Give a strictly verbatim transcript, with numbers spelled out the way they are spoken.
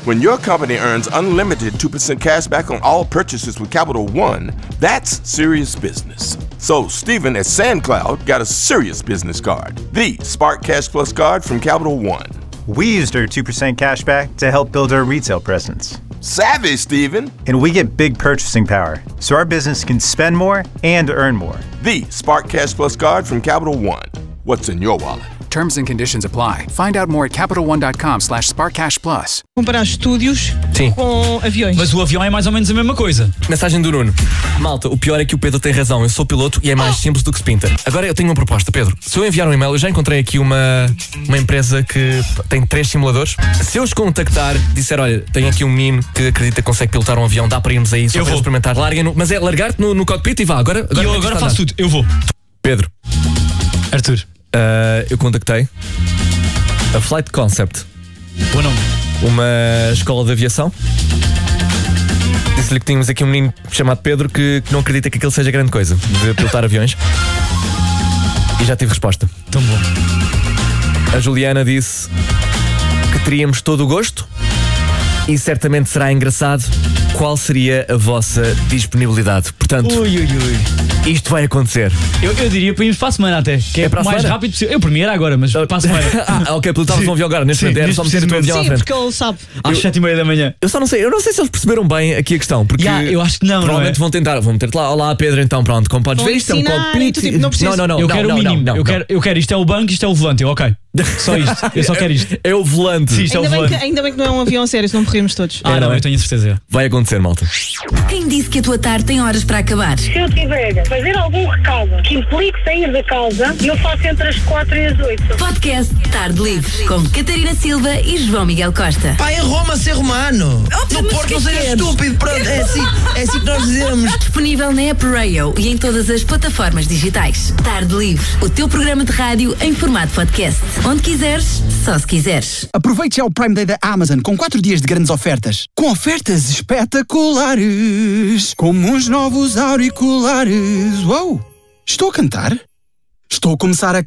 When your company earns unlimited two percent cash back on all purchases with Capital One, that's serious business. So Stephen at SandCloud got a serious business card, the Spark Cash Plus card from Capital One. We used our two percent cash back to help build our retail presence. Savvy, Stephen. And we get big purchasing power, so our business can spend more and earn more. The Spark Cash Plus card from Capital One. What's in your wallet? Terms and conditions apply. Find out more at capital one dot com slash spark cash plus. Comparar estúdios Sim. com aviões. Mas o avião é mais ou menos a mesma coisa. Mensagem do Nuno. Malta, o pior é que o Pedro tem razão. Eu sou piloto e é mais simples do que se pinta. Agora eu tenho uma proposta, Pedro. Se eu enviar um e-mail, eu já encontrei aqui uma, uma empresa que tem três simuladores. Se eu os contactar, disser, olha, tenho aqui um menino que acredita que consegue pilotar um avião, dá para irmos aí, só eu para vou experimentar. Larguem no, mas é largar-te no, no cockpit e vá. Agora, agora e eu agora faço tudo. Eu vou. Pedro. Arthur. Uh, eu contactei a Flight Concept. Bom nome. Uma escola de aviação. Disse-lhe que tínhamos aqui um menino chamado Pedro que, que não acredita que aquilo seja grande coisa, de pilotar aviões. E já tive resposta. Tão bom. A Juliana disse que teríamos todo o gosto e certamente será engraçado. Qual seria a vossa disponibilidade? Portanto, ui, ui, ui. isto vai acontecer. Eu, eu diria para irmos para a semana até. Que é, É para a o mais semana? rápido possível. Eu para mim era agora, mas para a semana. Ah, ok, pilotávamos um avião agora, neste Sim, momento. Era só neste meter o teu avião à Sim, frente. porque ele sabe. Às sete e meia da manhã. Eu só não sei, eu não sei se eles perceberam bem aqui a questão, porque Yeah, eu acho que não, provavelmente não é? vão tentar, vão meter-te lá, olá Pedro, então pronto, como podes Vão ver, isto é um ensinar cockpit. e tu, tipo, não precisas. não, não, não, eu não, quero não, o mínimo. não, não, eu, não. quero, eu quero isto é o banco, isto é o volante. Eu, ok. Só isto. Eu só quero isto. É o volante. Sim, isto é o Ainda bem, volante. que, ainda bem que não é um avião a sério, senão morremos todos. Ah, não, eu tenho a certeza. Vai acontecer, malta. Quem disse que a tua tarde tem horas para acabar? Se eu tiver a fazer algum recado que implique sair da casa, eu faço entre as quatro e as oito. Podcast Tarde Livre, com Catarina Silva e João Miguel Costa. Pai, é Roma ser romano. Oh, No Porto não seja estúpido. Pronto, é assim, é assim que nós dizemos. Disponível na App Rayo e em todas as plataformas digitais. Tarde Livre, o teu programa de rádio em formato podcast. Onde quiseres, só se quiseres. Aproveite ao Prime Day da Amazon com quatro dias de grandes ofertas. Com ofertas espetaculares, como os novos auriculares. Uou! Estou a cantar? Estou a começar a